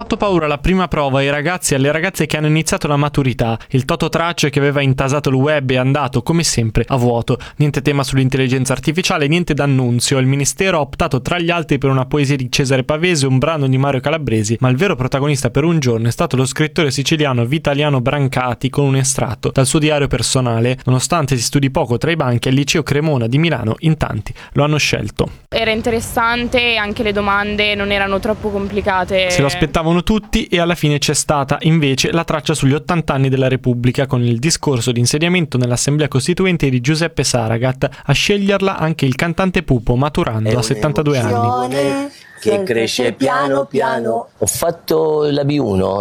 fatto paura alla prima prova ai ragazzi e alle ragazze che hanno iniziato la maturità. Il tototraccio che aveva intasato il web è andato, come sempre, a vuoto. Niente tema sull'intelligenza artificiale, niente d'annunzio. Il ministero ha optato tra gli altri per una poesia di Cesare Pavese e un brano di Mario Calabresi, ma il vero protagonista per un giorno è stato lo scrittore siciliano Vitaliano Brancati con un estratto dal suo diario personale. Nonostante si studi poco tra i banchi, al liceo Cremona di Milano in tanti lo hanno scelto. Era interessante e anche le domande non erano troppo complicate. Se lo aspettavano tutti e alla fine c'è stata invece la traccia sugli 80 anni della Repubblica con il discorso di insediamento nell'Assemblea Costituente di Giuseppe Saragat. A sceglierla anche il cantante Pupo, maturando a 72 anni. Che cresce piano piano. Ho fatto la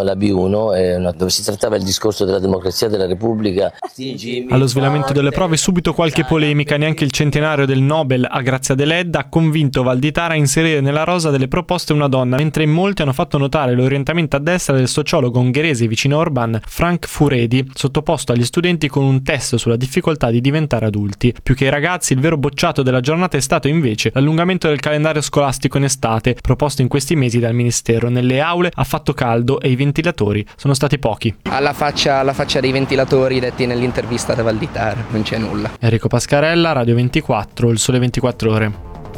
B1 dove si trattava il discorso della democrazia della Repubblica. Allo svelamento delle prove subito qualche polemica. Neanche il centenario del Nobel a Grazia Deledda ha convinto Valditara a inserire nella rosa delle proposte una donna, mentre in molti hanno fatto notare l'orientamento a destra del sociologo ungherese vicino a Orbán, Frank Furedi, sottoposto agli studenti con un test sulla difficoltà di diventare adulti. Più che i ragazzi, il vero bocciato della giornata è stato invece l'allungamento del calendario scolastico in estate, proposto in questi mesi dal ministero. Nelle aule ha fatto caldo e i ventilatori sono stati pochi. Alla faccia dei ventilatori detti nell'intervista da Valditara, non c'è nulla. Enrico Pascarella, Radio 24, Il Sole 24 Ore.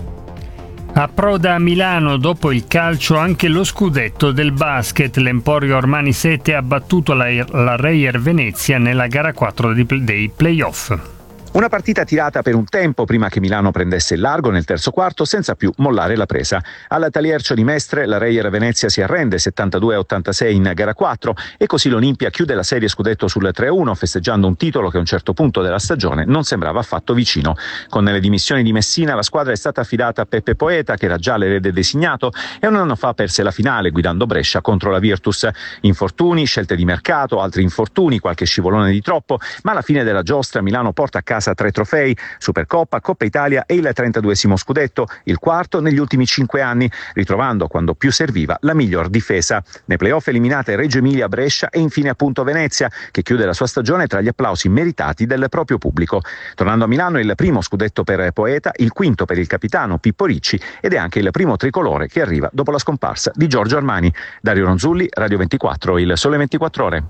Approda a Milano dopo il calcio anche lo scudetto del basket. L'Emporio Armani 7 ha battuto la Reyer Venezia nella gara 4 dei playoff. Una partita tirata per un tempo prima che Milano prendesse il largo nel terzo quarto senza più mollare la presa. Al Taliercio di Mestre la Reyer Venezia si arrende 72-86 in gara 4 e così l'Olimpia chiude la serie scudetto sul 3-1 festeggiando un titolo che a un certo punto della stagione non sembrava affatto vicino. Con le dimissioni di Messina la squadra è stata affidata a Peppe Poeta, che era già l'erede designato, e un anno fa perse la finale guidando Brescia contro la Virtus. Infortuni, scelte di mercato, altri infortuni, qualche scivolone di troppo, ma alla fine della giostra Milano porta a casa 3 trofei, Supercoppa, Coppa Italia e il 32esimo scudetto, il quarto negli ultimi 5 anni, ritrovando quando più serviva la miglior difesa. Nei playoff eliminate Reggio Emilia, Brescia e infine appunto Venezia, che chiude la sua stagione tra gli applausi meritati del proprio pubblico. Tornando a Milano, il primo scudetto per Poeta, il quinto per il capitano Pippo Ricci ed è anche il primo tricolore che arriva dopo la scomparsa di Giorgio Armani. Dario Ronzulli, Radio 24, Il Sole 24 Ore.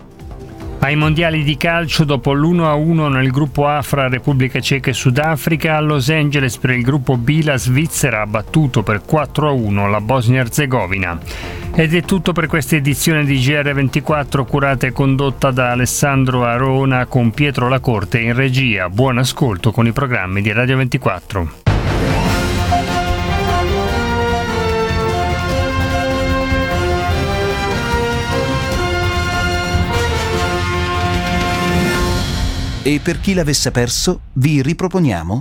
Ai mondiali di calcio, dopo l'1-1 nel gruppo A fra Repubblica Ceca e Sudafrica, a Los Angeles per il gruppo B la Svizzera ha battuto per 4-1 la Bosnia-Erzegovina. Ed è tutto per questa edizione di GR24, curata e condotta da Alessandro Arona con Pietro Lacorte in regia. Buon ascolto con i programmi di Radio 24. E per chi l'avesse perso, vi riproponiamo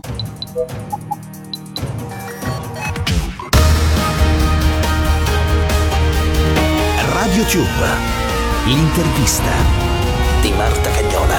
Radio Tube, l'intervista di Marta Cagnola.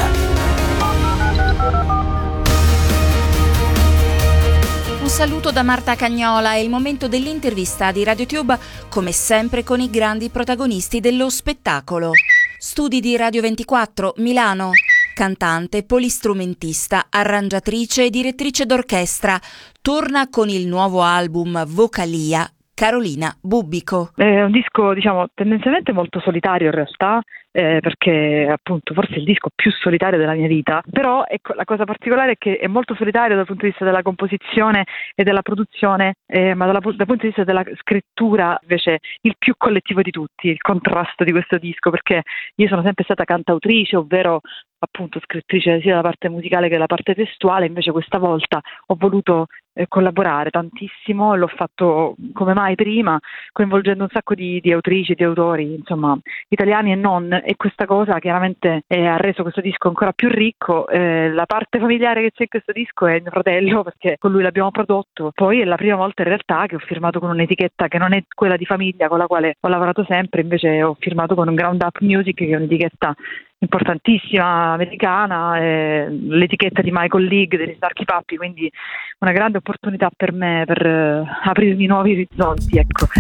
Un saluto da Marta Cagnola, è il momento dell'intervista di Radio Tube, come sempre con i grandi protagonisti dello spettacolo. Studi di Radio 24, Milano. Cantante, polistrumentista, arrangiatrice e direttrice d'orchestra. Torna con il nuovo album Vocalia, Carolina Bubbico. È un disco, tendenzialmente molto solitario in realtà, perché appunto forse è il disco più solitario della mia vita, però ecco, la cosa particolare è che è molto solitario dal punto di vista della composizione e della produzione, ma dal punto di vista della scrittura invece il più collettivo di tutti, il contrasto di questo disco, perché io sono sempre stata cantautrice, ovvero appunto scrittrice sia della parte musicale che della parte testuale, invece questa volta ho voluto collaborare tantissimo e l'ho fatto come mai prima, coinvolgendo un sacco di autrici, di autori, insomma, italiani e non, e questa cosa chiaramente ha reso questo disco ancora più ricco. La parte familiare che c'è in questo disco è mio fratello, perché con lui l'abbiamo prodotto, poi è la prima volta in realtà che ho firmato con un'etichetta che non è quella di famiglia con la quale ho lavorato sempre, invece ho firmato con un Ground Up Music, che è un'etichetta importantissima americana, l'etichetta di Michael League degli Snarky Puppy, quindi una grande opportunità per me per aprirmi nuovi orizzonti, ecco.